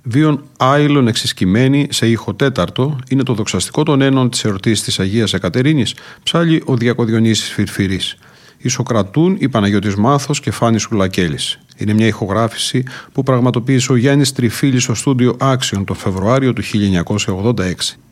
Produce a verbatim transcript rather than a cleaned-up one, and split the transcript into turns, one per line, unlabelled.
Βίον άειλον εξισκημένη σε ήχο τέταρτο είναι το δοξαστικό των ένων της εορτής της Αγίας Εκατερίνης, ψάλλει ο Διακοδιονύσης Φιρφυρής. Ισοκρατούν η Παναγιώτης Μάθος και Φάνης Σουλακέλης. Είναι μια ηχογράφηση που πραγματοποίησε ο Γιάννης Τριφίλης στο στούντιο Άξιον το Φεβρουάριο του χίλια εννιακόσια ογδόντα έξι.